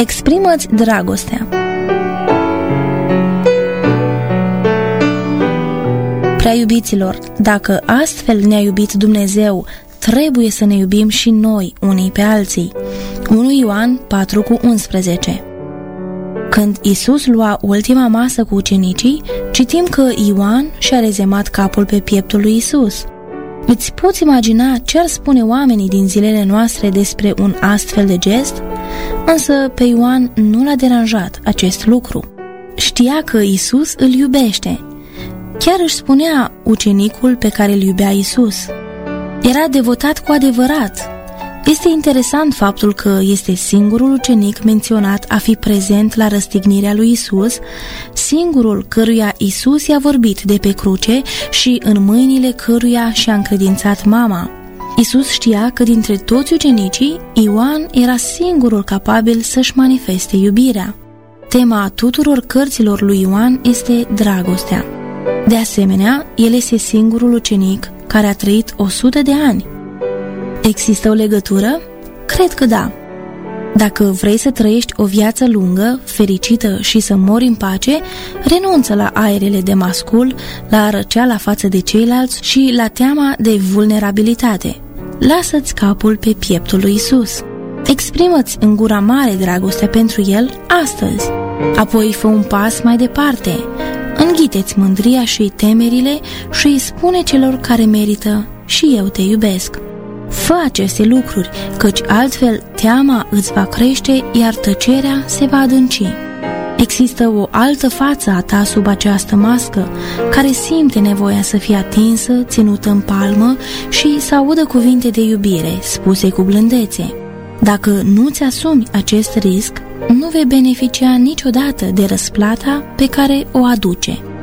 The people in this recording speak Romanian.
Exprimă-ți dragostea. Prea iubiților, dacă astfel ne-a iubit Dumnezeu, trebuie să ne iubim și noi unii pe alții. 1 Ioan 4:11. Când Iisus lua ultima masă cu ucenicii, citim că Ioan și-a rezemat capul pe pieptul lui Iisus. Îți poți imagina ce ar spune oamenii din zilele noastre despre un astfel de gest? Însă pe Ioan nu l-a deranjat acest lucru. Știa că Iisus îl iubește. Chiar își spunea ucenicul pe care îl iubea Iisus. Era devotat cu adevărat. Este interesant faptul că este singurul ucenic menționat a fi prezent la răstignirea lui Iisus, singurul căruia Iisus i-a vorbit de pe cruce și în mâinile căruia și-a încredințat mama. Iisus știa că dintre toți ucenicii, Ioan era singurul capabil să-și manifeste iubirea. Tema tuturor cărților lui Ioan este dragostea. De asemenea, el este singurul ucenic care a trăit 100 de ani. Există o legătură? Cred că da. Dacă vrei să trăiești o viață lungă, fericită și să mori în pace, renunță la aerele de mascul, la răceala față de ceilalți și la teama de vulnerabilitate. Lasă-ți capul pe pieptul lui Iisus. Exprimă-ți în gura mare dragostea pentru el astăzi. Apoi fă un pas mai departe. Înghite-ți mândria și temerile și îi spune celor care merită: și eu te iubesc. Fă aceste lucruri, căci altfel teama îți va crește, iar tăcerea se va adânci. Există o altă față a ta sub această mască, care simte nevoia să fie atinsă, ținută în palmă și să audă cuvinte de iubire, spuse cu blândețe. Dacă nu-ți asumi acest risc, nu vei beneficia niciodată de răsplata pe care o aduce.